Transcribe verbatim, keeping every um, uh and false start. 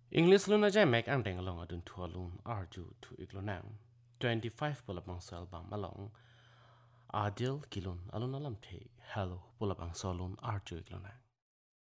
English luna jai mek ang deng along adun thua lun arju thu iklonang twenty-five pulapang so album along adil kilun alun alam the hello pulapang so lun arju iklonang